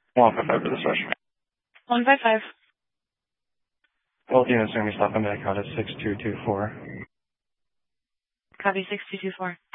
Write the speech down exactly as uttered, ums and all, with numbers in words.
one five five for the source. one five five. Well, units are going to be stopping back out at six two two four. Copy six two two four.